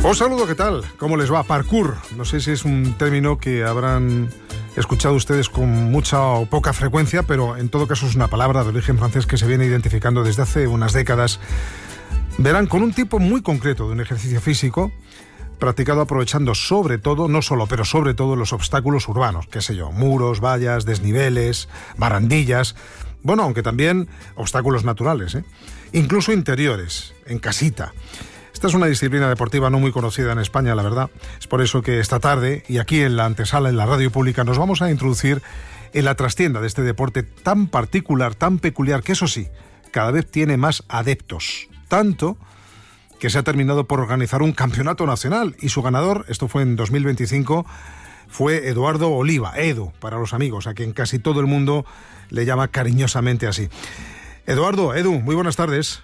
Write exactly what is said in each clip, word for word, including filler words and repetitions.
Un saludo, ¿qué tal? ¿Cómo les va? Parkour. No sé si es un término que habrán escuchado ustedes con mucha o poca frecuencia, pero en todo caso es una palabra de origen francés que se viene identificando desde hace unas décadas. Verán, con un tipo muy concreto de un ejercicio físico practicado aprovechando sobre todo, no solo, pero sobre todo los obstáculos urbanos, qué sé yo, muros, vallas, desniveles, barandillas, bueno, aunque también obstáculos naturales, ¿eh? Incluso interiores, en casita. Esta es una disciplina deportiva no muy conocida en España, la verdad. Es por eso que esta tarde, y aquí en la antesala, en la radio pública, nos vamos a introducir en la trastienda de este deporte tan particular, tan peculiar, que eso sí, cada vez tiene más adeptos. Tanto que se ha terminado por organizar un campeonato nacional, y su ganador, esto fue en dos mil veinticinco, fue Eduardo Oliva, Edu, para los amigos, a quien casi todo el mundo le llama cariñosamente así. Eduardo, Edu, muy buenas tardes.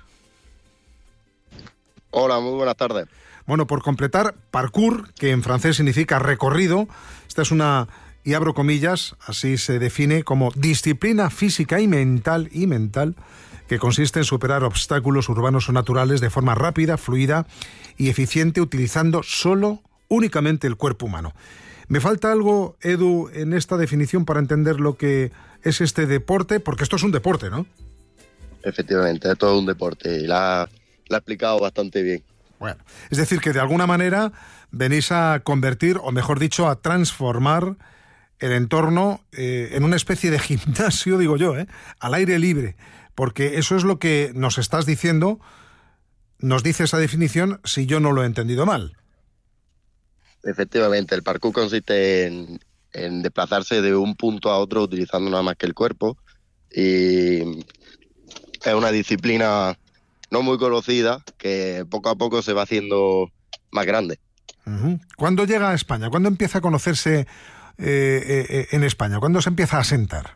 Hola, muy buenas tardes. Bueno, por completar, parkour, que en francés significa recorrido, esta es una, y abro comillas, así se define como disciplina física y mental, y mental, que consiste en superar obstáculos urbanos o naturales de forma rápida, fluida y eficiente, utilizando solo, únicamente el cuerpo humano. ¿Me falta algo, Edu, en esta definición para entender lo que es este deporte? Porque esto es un deporte, ¿no? Efectivamente, es todo un deporte y la, la ha explicado bastante bien. Bueno, es decir, que de alguna manera venís a convertir, o mejor dicho, a transformar el entorno eh, en una especie de gimnasio, digo yo, ¿eh? Al aire libre. Porque eso es lo que nos estás diciendo, nos dice esa definición, si yo no lo he entendido mal. Efectivamente, el parkour consiste en, en desplazarse de un punto a otro utilizando nada más que el cuerpo, y es una disciplina no muy conocida que poco a poco se va haciendo más grande. Uh-huh. ¿Cuándo llega a España? ¿Cuándo empieza a conocerse eh, eh, en España? ¿Cuándo se empieza a asentar?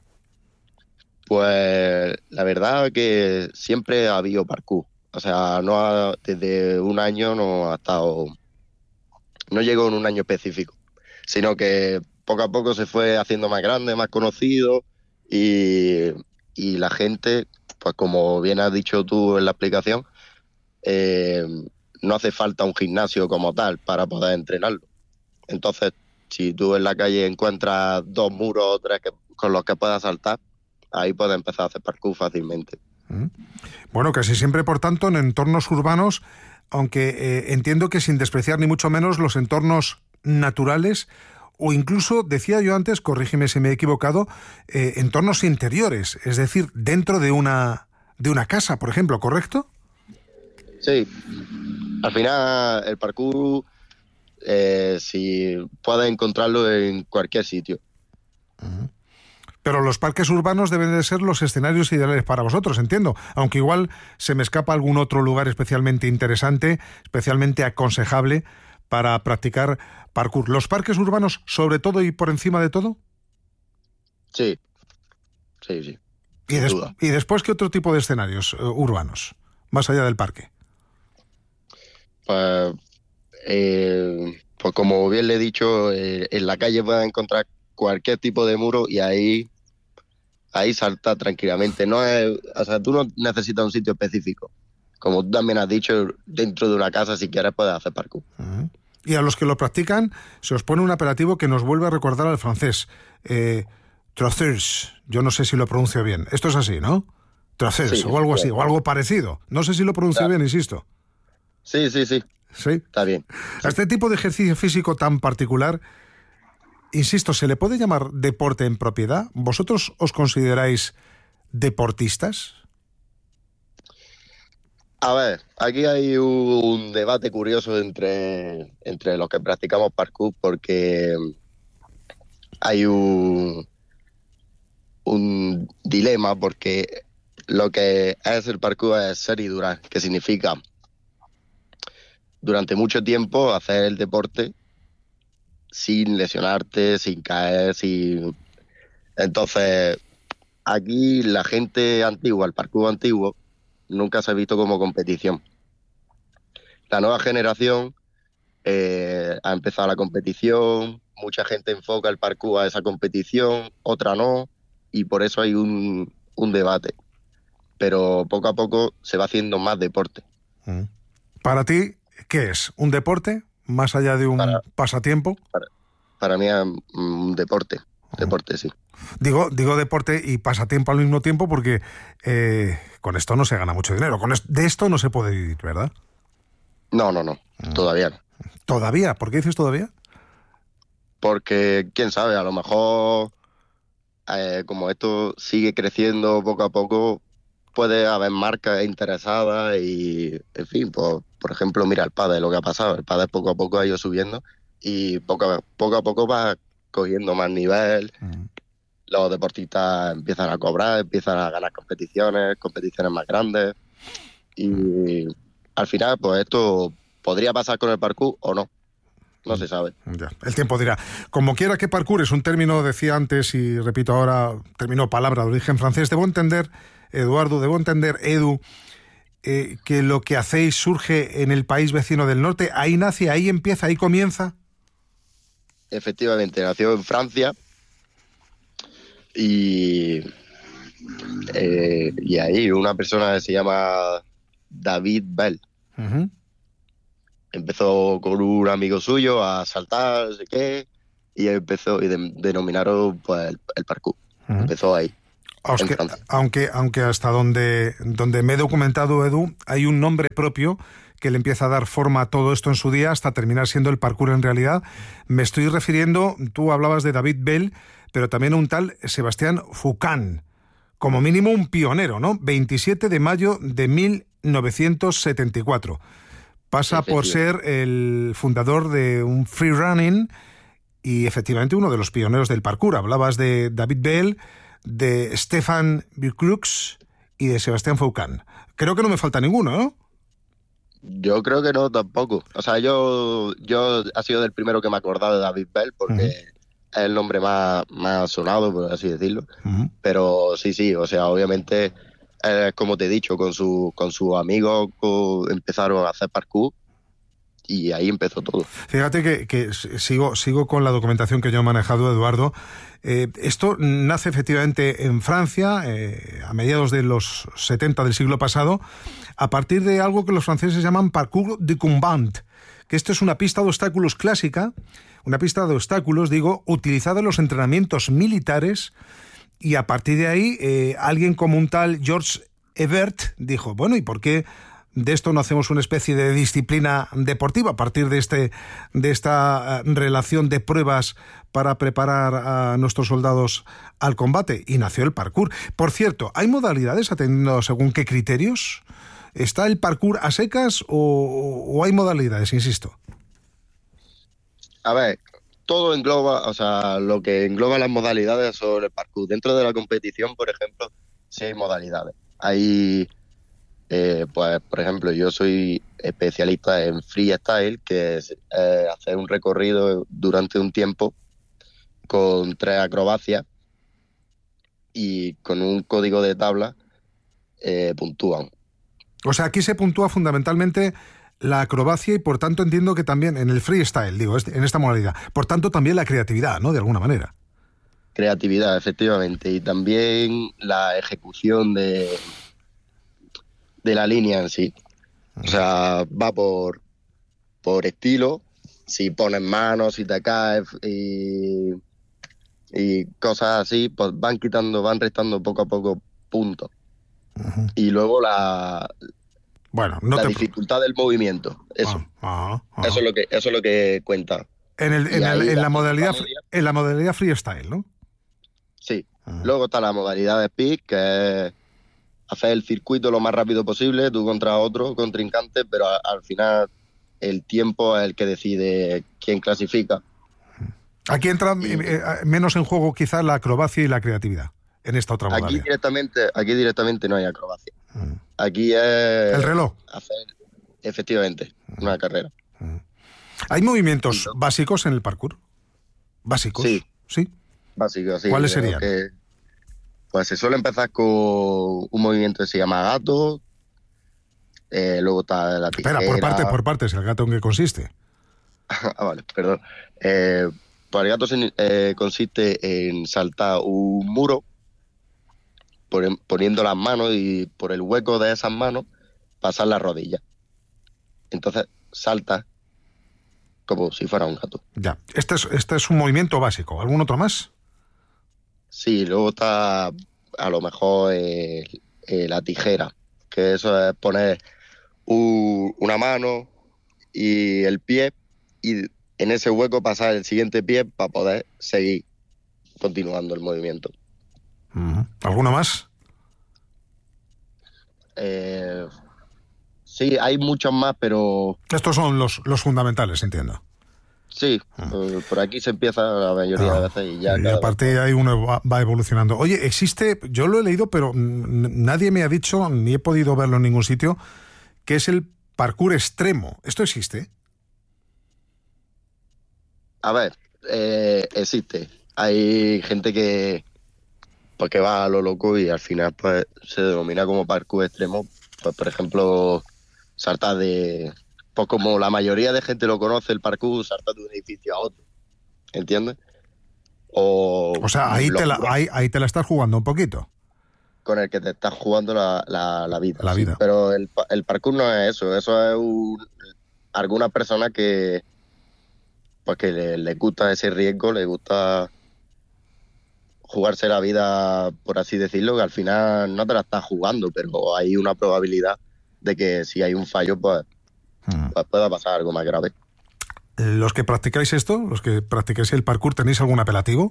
Pues la verdad que siempre ha habido parkour. O sea, no ha, desde un año no ha estado, no llegó en un año específico, sino que poco a poco se fue haciendo más grande, más conocido, y, y la gente, pues como bien has dicho tú en la explicación, eh, no hace falta un gimnasio como tal para poder entrenarlo. Entonces, si tú en la calle encuentras dos muros o tres que, con los que puedas saltar, ahí puedes empezar a hacer parkour fácilmente. Bueno, casi siempre, por tanto, en entornos urbanos, aunque eh, entiendo que sin despreciar ni mucho menos los entornos naturales, o incluso, decía yo antes, corrígeme si me he equivocado, eh, entornos interiores, es decir, dentro de una, de una casa, por ejemplo, ¿correcto? Sí, al final el parkour, eh, si puedes encontrarlo en cualquier sitio. Uh-huh. Pero los parques urbanos deben de ser los escenarios ideales para vosotros, entiendo. Aunque igual se me escapa algún otro lugar especialmente interesante, especialmente aconsejable para practicar parkour. ¿Los parques urbanos sobre todo y por encima de todo? Sí, sí, sí. ¿Y, des- ¿Y después qué otro tipo de escenarios uh, urbanos, más allá del parque? Pues, eh, pues como bien le he dicho, eh, en la calle puedes encontrar cualquier tipo de muro y ahí... ahí salta tranquilamente. No es, o sea, tú no necesitas un sitio específico. Como tú también has dicho, dentro de una casa, si quieres, puedes hacer parkour. Uh-huh. Y a los que lo practican, se os pone un apelativo que nos vuelve a recordar al francés. Eh, Trothers, yo no sé si lo pronuncio bien. Esto es así, ¿no? Trothers, sí, o algo así, o algo parecido. No sé si lo pronuncio claro. bien, insisto. Sí, sí, sí. ¿Sí? Está bien. A este tipo de ejercicio físico tan particular, insisto, ¿se le puede llamar deporte en propiedad? ¿Vosotros os consideráis deportistas? A ver, aquí hay un debate curioso entre, entre los que practicamos parkour, porque hay un, un dilema, porque lo que es el parkour es ser y durar, que significa durante mucho tiempo hacer el deporte sin lesionarte, sin caer, sin... Entonces, aquí la gente antigua, el parkour antiguo, nunca se ha visto como competición. La nueva generación eh, ha empezado la competición, mucha gente enfoca el parkour a esa competición, otra no, y por eso hay un, un debate. Pero poco a poco se va haciendo más deporte. Para ti, ¿qué es? ¿Un deporte? más allá de un para, pasatiempo. Para, para mí es un deporte, deporte sí. Digo, digo deporte y pasatiempo al mismo tiempo porque eh, con esto no se gana mucho dinero. Con es, de esto no se puede vivir, ¿verdad? No, no, no, todavía no. ¿Todavía? ¿Por qué dices todavía? Porque, quién sabe, a lo mejor, eh, como esto sigue creciendo poco a poco, puede haber marcas interesadas y, en fin, pues, por ejemplo, mira el pádel, lo que ha pasado. El pádel poco a poco ha ido subiendo y poco a poco, a poco va cogiendo más nivel. Mm. Los deportistas empiezan a cobrar, empiezan a ganar competiciones, competiciones más grandes. Y mm. al final, pues esto podría pasar con el parkour o no. No se sabe. Ya, el tiempo dirá. Como quiera que parkour es un término, decía antes y repito ahora, término palabra de origen francés, debo entender, Eduardo, debo entender, Edu, eh, que lo que hacéis surge en el país vecino del norte, ahí nace, ahí empieza, ahí comienza. Efectivamente, nació en Francia y, eh, y ahí una persona que se llama David Bell. Uh-huh. Empezó con un amigo suyo a saltar, no sé qué, y empezó, y de, denominaron pues el, el parkour. Uh-huh. Empezó ahí. Aunque, aunque, aunque hasta donde, donde me he documentado, Edu, hay un nombre propio que le empieza a dar forma a todo esto en su día hasta terminar siendo el parkour en realidad. Me estoy refiriendo, tú hablabas de David Bell, pero también un tal Sebastián Foucan, como mínimo un pionero, ¿no? veintisiete de mayo de mil novecientos setenta y cuatro. Pasa por ser el fundador de un freerunning y efectivamente uno de los pioneros del parkour. Hablabas de David Bell, de Stefan Birkrux y de Sebastián Foucan. Creo que no me falta ninguno, ¿no? Yo creo que no, tampoco. O sea, yo, yo ha sido del primero que me he acordado de David Bell porque uh-huh. es el nombre más, más sonado, por así decirlo. Uh-huh. Pero sí, sí, o sea, obviamente... Eh, como te he dicho, con su con sus amigos con, empezaron a hacer parkour y ahí empezó todo. Fíjate que, que sigo, sigo con la documentación que yo he manejado, Eduardo. Eh, esto nace efectivamente en Francia, eh, a mediados de los setenta del siglo pasado, a partir de algo que los franceses llaman parcours de combat, que esto es una pista de obstáculos clásica, una pista de obstáculos, digo, utilizada en los entrenamientos militares. Y a partir de ahí, eh, alguien como un tal Georges Ebert dijo, bueno, ¿y por qué de esto no hacemos una especie de disciplina deportiva a partir de, este, de esta relación de pruebas para preparar a nuestros soldados al combate? Y nació el parkour. Por cierto, ¿hay modalidades atendiendo según qué criterios? ¿Está el parkour a secas o, o hay modalidades, insisto? A ver... Todo engloba, o sea, lo que engloba las modalidades sobre el parkour. Dentro de la competición, por ejemplo, sí hay modalidades. Hay, eh, pues, por ejemplo, yo soy especialista en freestyle, que es eh, hacer un recorrido durante un tiempo con tres acrobacias y con un código de tabla eh, puntúan. O sea, aquí se puntúa fundamentalmente la acrobacia y por tanto entiendo que también en el freestyle, digo, en esta modalidad, por tanto también la creatividad, ¿no? De alguna manera. Creatividad, efectivamente, y también la ejecución de, de la línea en sí. O sea, va por, por estilo, si pones manos, si te caes y, y cosas así, pues van quitando, van restando poco a poco puntos. Uh-huh. Y luego la... Bueno, no la te... dificultad del movimiento, eso. Ah, ah, ah. Eso es lo que eso es lo que cuenta. En el, en, el, en la, la modalidad media, en la modalidad freestyle, ¿no? Sí. Ah. Luego está la modalidad de speed, que es hacer el circuito lo más rápido posible, tú contra otro contrincante, pero a, al final el tiempo es el que decide quién clasifica. Aquí entra y, eh, menos en juego quizás la acrobacia y la creatividad en esta otra modalidad. Aquí directamente, aquí directamente no hay acrobacia. Mm. Aquí es... ¿El reloj? Hacer, efectivamente, mm. una carrera. Mm. ¿Hay movimientos sí, ¿no? básicos en el parkour? ¿Básicos? Sí. ¿Sí? Básicos, sí. ¿Cuáles serían? Que, pues se suele empezar con un movimiento que se llama gato, eh, luego está la tijera... Espera, por partes, por partes, ¿el gato en qué consiste? ah, vale, perdón. Eh, pues el gato se, eh, consiste en saltar un muro poniendo las manos y por el hueco de esas manos pasar las rodillas. Entonces salta como si fuera un gato. Ya. Este es, este es un movimiento básico. ¿Algún otro más? Sí, luego está a lo mejor eh, eh, la tijera, que eso es poner u- una mano y el pie y en ese hueco pasar el siguiente pie para poder seguir continuando el movimiento. Uh-huh. ¿Alguno más? Eh, sí, hay muchos más, pero Estos son los, los fundamentales, entiendo. sí, uh-huh. eh, por aquí se empieza la mayoría ah, de veces y ya... Y a partir de ahí uno va, va evolucionando. Oye, existe, yo lo he leído, pero n- nadie me ha dicho, ni he podido verlo en ningún sitio, que es el parkour extremo. ¿Esto existe? A ver, eh, existe. Hay gente que pues que va a lo loco y al final pues se denomina como parkour extremo. Pues por ejemplo, saltar de... Pues como la mayoría de gente lo conoce, el parkour, saltar de un edificio a otro. ¿Entiendes? O, O sea, ahí lo, te, la, ahí, ahí te la estás jugando un poquito. Con el que te estás jugando la, la, la vida. La sí. vida. Pero el, el parkour no es eso. Eso es un, algunas personas que pues que le, le gusta ese riesgo, le gusta jugarse la vida, por así decirlo, que al final no te la estás jugando, pero hay una probabilidad de que si hay un fallo, pues, hmm. pues pueda pasar algo más grave. ¿Los que practicáis esto, los que practicáis el parkour, tenéis algún apelativo?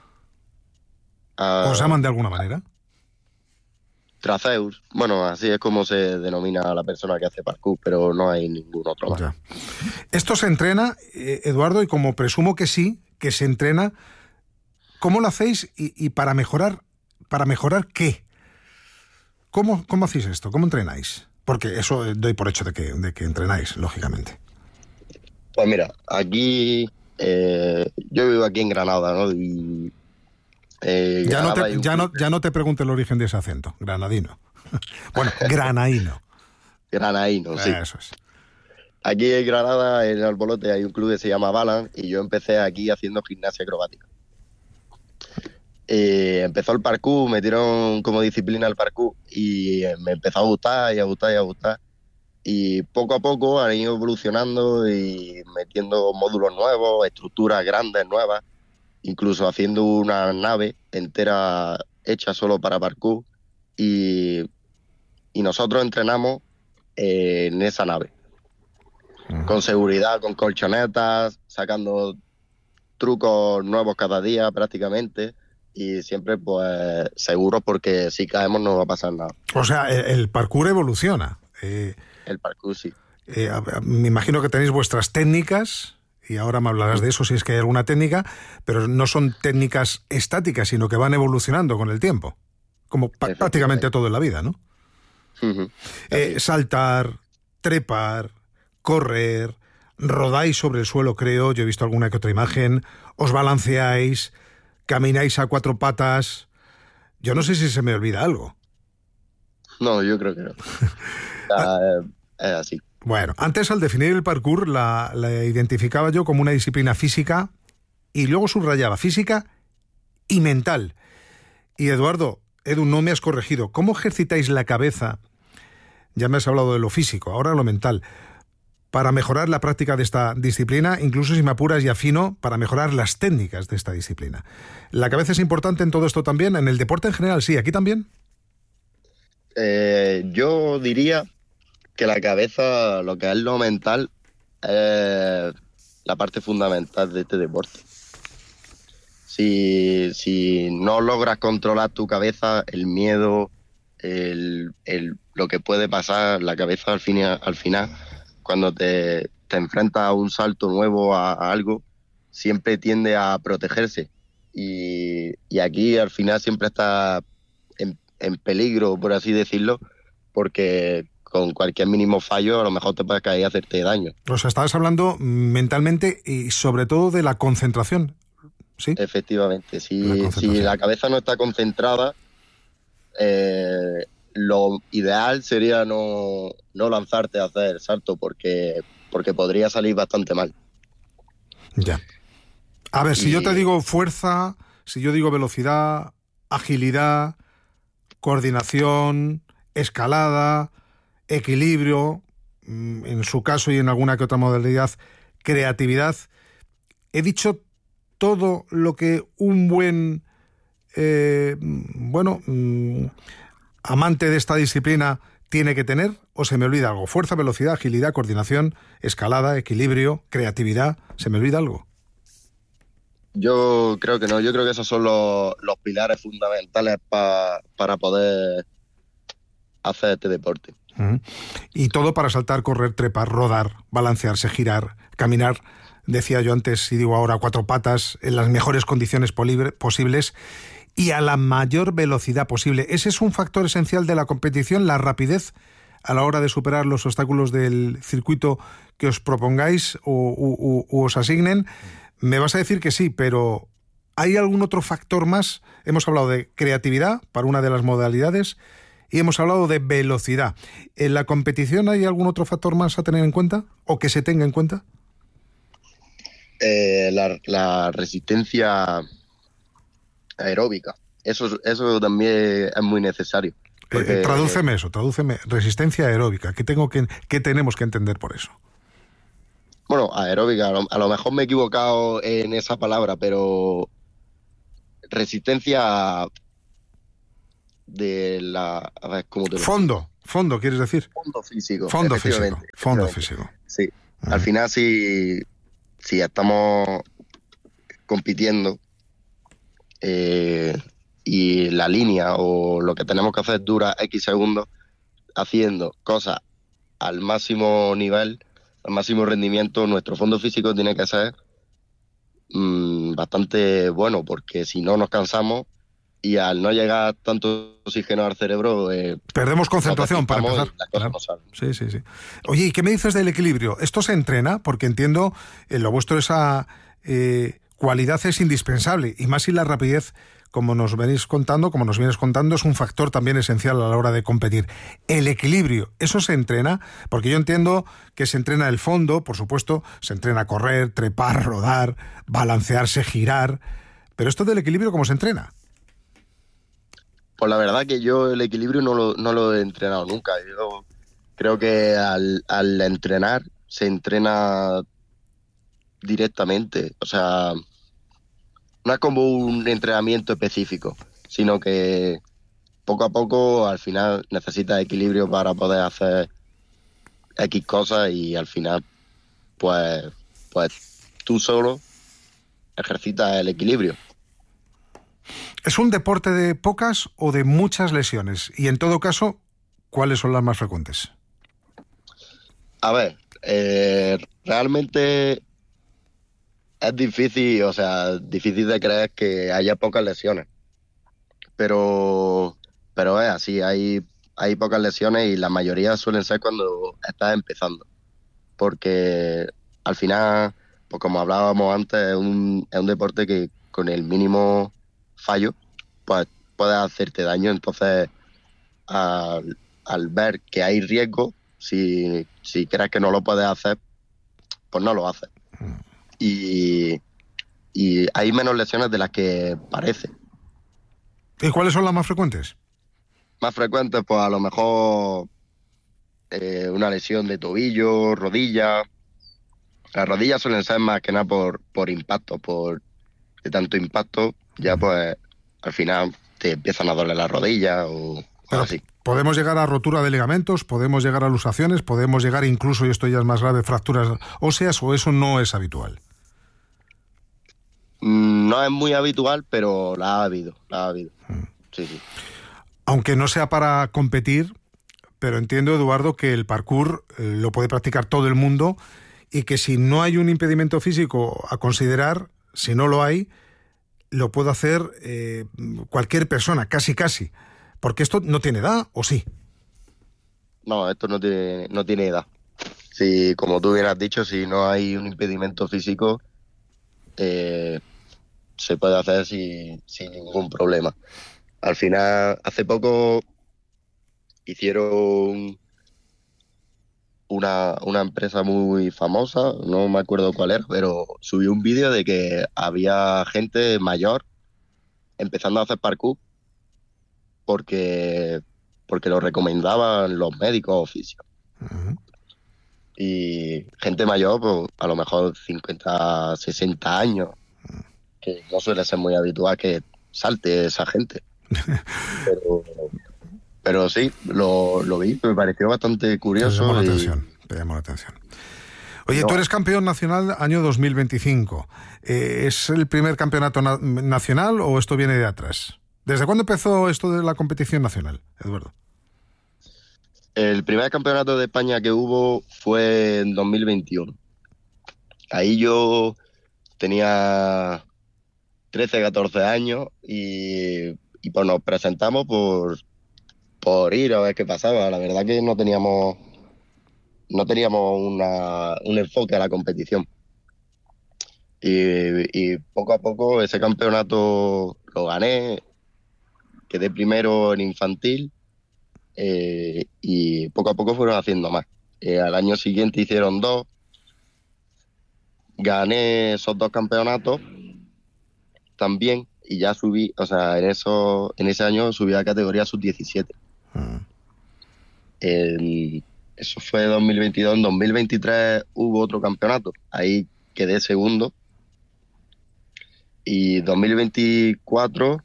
Uh, ¿Os llaman de alguna manera? Traceus. Bueno, así es como se denomina a la persona que hace parkour, pero no hay ningún otro más. Ya. Esto se entrena, eh, Eduardo, y como presumo que sí, que se entrena, ¿cómo lo hacéis y, y para mejorar, para mejorar qué? ¿Cómo, ¿Cómo hacéis esto? ¿Cómo entrenáis? Porque eso doy por hecho de que, de que entrenáis, lógicamente. Pues mira, aquí, eh, yo vivo aquí en Granada, ¿no? Y, eh, ya, Granada no te, ya, no, ya no te pregunto el origen de ese acento, granadino. Bueno, granaíno. Granaíno, sí. Eso es. Aquí en Granada, en Albolote, hay un club que se llama Balance y yo empecé aquí haciendo gimnasia acrobática. Eh, empezó el parkour, me metieron como disciplina el parkour y me empezó a gustar y a gustar y a gustar. Y poco a poco han ido evolucionando y metiendo módulos nuevos, estructuras grandes, nuevas, incluso haciendo una nave entera hecha solo para parkour. Y, y nosotros entrenamos eh, en esa nave. Uh-huh. Con seguridad, con colchonetas, sacando trucos nuevos cada día prácticamente. Y siempre pues seguros porque si caemos no va a pasar nada. O sea, el, el parkour evoluciona. Eh, el parkour sí. Eh, me imagino que tenéis vuestras técnicas y ahora me hablarás de eso si es que hay alguna técnica, pero no son técnicas estáticas, sino que van evolucionando con el tiempo, como pa- prácticamente todo en la vida, ¿no? Uh-huh. Eh, saltar, trepar, correr, rodáis sobre el suelo, creo, yo he visto alguna que otra imagen, os balanceáis, camináis a cuatro patas. Yo no sé si se me olvida algo. No, yo creo que no. ah, es así. Bueno, antes al definir el parkour la, la identificaba yo como una disciplina física y luego subrayaba física y mental. Y Eduardo, Edu, no me has corregido. ¿Cómo ejercitáis la cabeza? Ya me has hablado de lo físico, ahora lo mental. Para mejorar la práctica de esta disciplina, incluso si me apuras y afino, para mejorar las técnicas de esta disciplina. ¿La cabeza es importante en todo esto también? ¿En el deporte en general sí? ¿Aquí también? Eh, yo diría que la cabeza, lo que es lo mental, es la parte fundamental de este deporte. Si, si no logras controlar tu cabeza, el miedo, el, el, lo que puede pasar, la cabeza al, fin, al final, cuando te, te enfrentas a un salto nuevo, a, a algo, siempre tiende a protegerse. Y, y aquí al final siempre está en, en peligro, por así decirlo, porque con cualquier mínimo fallo a lo mejor te puedes caer y hacerte daño. O sea, estabas hablando mentalmente y sobre todo de la concentración, ¿sí? Efectivamente, si la, si la cabeza no está concentrada, eh, lo ideal sería no, no lanzarte a hacer el salto porque, porque podría salir bastante mal. Ya. A ver, y... si yo te digo fuerza, si yo digo velocidad, agilidad, coordinación, escalada, equilibrio, en su caso y en alguna que otra modalidad, creatividad. He dicho todo lo que un buen, eh, bueno, mm, amante de esta disciplina tiene que tener, o se me olvida algo. Fuerza, velocidad, agilidad, coordinación, escalada, equilibrio, creatividad. ¿Se me olvida algo? Yo creo que no, yo creo que esos son los, los pilares fundamentales pa, para poder hacer este deporte. Uh-huh. Y todo para saltar, correr, trepar, rodar, balancearse, girar, caminar, decía yo antes y digo ahora, a cuatro patas, en las mejores condiciones posibles y a la mayor velocidad posible. Ese es un factor esencial de la competición, la rapidez a la hora de superar los obstáculos del circuito que os propongáis o, o, o os asignen. Me vas a decir que sí, pero ¿hay algún otro factor más? Hemos hablado de creatividad para una de las modalidades y hemos hablado de velocidad. ¿En la competición hay algún otro factor más a tener en cuenta o que se tenga en cuenta? Eh, la, la resistencia aeróbica. Eso, eso también es muy necesario. Porque, eh, tradúceme eso, tradúceme. Resistencia aeróbica. ¿Qué, tengo que, ¿Qué tenemos que entender por eso? Bueno, aeróbica, a lo, a lo mejor me he equivocado en esa palabra, pero resistencia de la... A ver, ¿cómo te lo Fondo, fondo, ¿quieres decir? Fondo físico. Fondo físico, fondo físico. Sí, uh-huh. Al final si, si estamos compitiendo eh, y la línea o lo que tenemos que hacer dura X segundos haciendo cosas al máximo nivel, al máximo rendimiento, nuestro fondo físico tiene que ser mmm, bastante bueno, porque si no nos cansamos y al no llegar tanto oxígeno al cerebro... Eh, perdemos concentración para empezar. Claro. Sí, sí, sí. Oye, ¿y qué me dices del equilibrio? ¿Esto se entrena? Porque entiendo, en lo vuestro esa eh, cualidad es indispensable, y más si la rapidez, como nos venís contando, como nos vienes contando, es un factor también esencial a la hora de competir. El equilibrio, ¿eso se entrena? Porque yo entiendo que se entrena el fondo, por supuesto, se entrena correr, trepar, rodar, balancearse, girar, pero esto del equilibrio, ¿cómo se entrena? Pues la verdad que yo el equilibrio no lo, no lo he entrenado nunca. Yo creo que al, al entrenar se entrena directamente, o sea... No es como un entrenamiento específico, sino que poco a poco al final necesitas equilibrio para poder hacer X cosas y al final pues, pues tú solo ejercitas el equilibrio. ¿Es un deporte de pocas o de muchas lesiones? Y en todo caso, ¿cuáles son las más frecuentes? A ver, eh, realmente... Es difícil, o sea, difícil de creer que haya pocas lesiones. Pero, pero es así, hay, hay pocas lesiones y la mayoría suelen ser cuando estás empezando. Porque al final, pues como hablábamos antes, es un, es un deporte que con el mínimo fallo, pues puede hacerte daño. Entonces, al, al ver que hay riesgo, si, si crees que no lo puedes hacer, pues no lo haces. Y, y hay menos lesiones de las que parece. ¿Y cuáles son las más frecuentes? Más frecuentes, pues a lo mejor eh, una lesión de tobillo, rodilla. Las rodillas suelen ser más que nada por, por impacto, por de tanto impacto, ya pues al final te empiezan a doler las rodillas o Pero así. Podemos llegar a rotura de ligamentos, podemos llegar a luxaciones, podemos llegar incluso, y esto ya es más grave, fracturas óseas, o eso no es habitual. No es muy habitual, pero la ha habido, la ha habido. Sí, sí. Aunque no sea para competir, pero entiendo, Eduardo, que el parkour eh, lo puede practicar todo el mundo y que si no hay un impedimento físico a considerar, si no lo hay, lo puede hacer eh, cualquier persona, casi casi. Porque esto no tiene edad, ¿o sí? No, esto no tiene, no tiene edad. Si, como tú bien has dicho, si no hay un impedimento físico, eh, se puede hacer sin, sin ningún problema. Al final, hace poco hicieron una, una empresa muy famosa, no me acuerdo cuál era, pero subió un vídeo de que había gente mayor empezando a hacer parkour porque, porque lo recomendaban los médicos o fisios. Uh-huh. Y gente mayor, pues a lo mejor cincuenta, sesenta años, que no suele ser muy habitual que salte esa gente. Pero, pero sí, lo, lo vi, me pareció bastante curioso. Te llamó la y... atención, te llamó la atención. Oye, No. tú eres campeón nacional año dos mil veinticinco. Eh, ¿Es el primer campeonato na- nacional o esto viene de atrás? ¿Desde cuándo empezó esto de la competición nacional, Eduardo? El primer campeonato de España que hubo fue en dos mil veintiuno. Ahí yo tenía trece, catorce años y, y pues nos presentamos por, por ir a ver qué pasaba. La verdad que no teníamos no teníamos una, un enfoque a la competición. Y, y poco a poco ese campeonato lo gané, quedé primero en infantil eh, y poco a poco fueron haciendo más. Eh, al año siguiente hicieron dos, gané esos dos campeonatos también y ya subí, o sea, en eso, en ese año subí a categoría sub diecisiete. Mm. El- eso fue dos mil veintidós. En dos mil veintitrés hubo otro campeonato, ahí quedé segundo. Y dos mil veinticuatro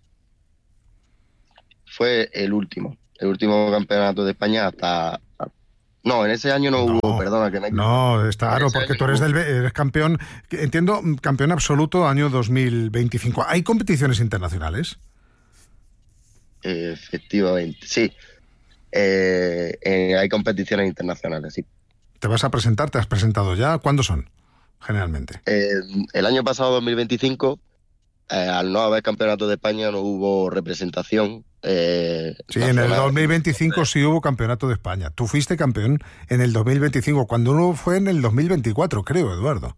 fue el último, el último campeonato de España hasta... No, en ese año no, No, hubo, perdona, que me he No, está En claro, ese porque año tú eres, no del, eres campeón, entiendo, campeón absoluto año dos mil veinticinco. ¿Hay competiciones internacionales? Eh, efectivamente, sí. Eh, eh, hay competiciones internacionales, sí. ¿Te vas a presentar? ¿Te has presentado ya? ¿Cuándo son, generalmente? Eh, el año pasado, dos mil veinticinco, eh, al no haber campeonato de España, no hubo representación. Eh, Sí, en el nacional. dos mil veinticinco sí hubo campeonato de España. Tú fuiste campeón en el dos mil veinticinco, cuando uno fue en el dos mil veinticuatro, creo, Eduardo.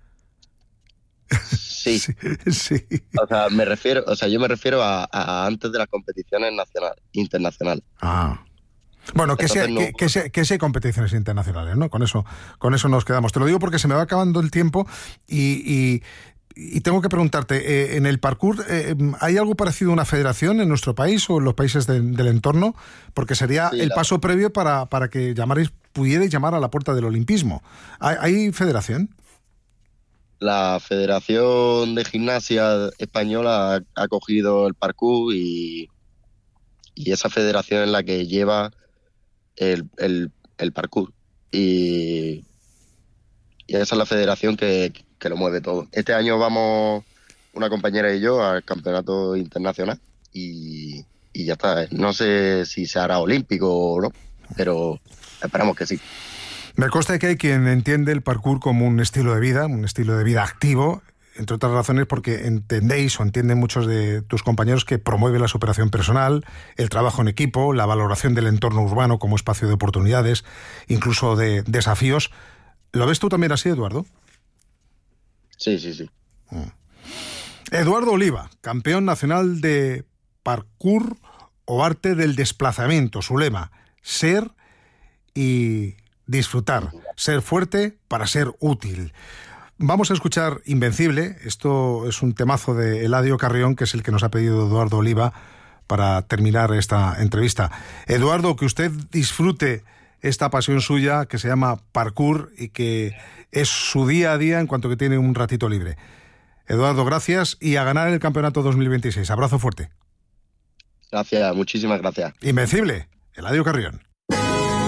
Sí. Sí, sí. O sea, me refiero, o sea, yo me refiero a, a antes de las competiciones nacionales, internacionales. Ah. Bueno, que Entonces sea, no- que, que sea- que sea competiciones internacionales, ¿no? Con eso, con eso nos quedamos. Te lo digo porque se me va acabando el tiempo y, y, y tengo que preguntarte, eh, en el parkour, eh, ¿hay algo parecido a una federación en nuestro país o en los países de- del entorno? Porque sería Sí, el la- paso previo para, para que llamarais, pudierais llamar a la puerta del olimpismo. ¿Hay, hay federación? La Federación de Gimnasia Española ha, ha cogido el parkour y, y esa federación es la que lleva el, el, el parkour. Y, y esa es la federación que, que lo mueve todo. Este año vamos, una compañera y yo, al campeonato internacional y, y ya está. No sé si se hará olímpico o no, pero esperamos que sí. Me consta que hay quien entiende el parkour como un estilo de vida, un estilo de vida activo, entre otras razones porque entendéis o entienden muchos de tus compañeros que promueve la superación personal, el trabajo en equipo, la valoración del entorno urbano como espacio de oportunidades, incluso de desafíos. ¿Lo ves tú también así, Eduardo? Sí, sí, sí. Eduardo Oliva, campeón nacional de parkour o arte del desplazamiento. Su lema, ser y disfrutar, ser fuerte para ser útil. Vamos a escuchar Invencible. Esto es un temazo de Eladio Carrión, que es el que nos ha pedido Eduardo Oliva para terminar esta entrevista. Eduardo, que usted disfrute esta pasión suya que se llama parkour y que es su día a día en cuanto que tiene un ratito libre. Eduardo, gracias y a ganar el campeonato dos mil veintiséis. Abrazo fuerte. Gracias, muchísimas gracias. Invencible, Eladio Carrión.